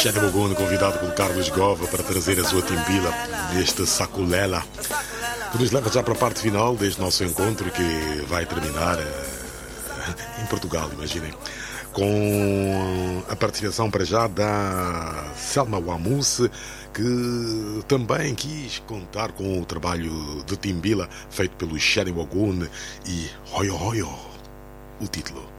Xana Bogono, convidado pelo Carlos Gova para trazer a sua timbila deste Saculela, que nos leva já para a parte final deste nosso encontro, que vai terminar em Portugal, imaginem, com a participação para já da Selma Wamuse, que também quis contar com o trabalho de timbila feito pelo Xana Bogono e Hoyo Hoyo, o título.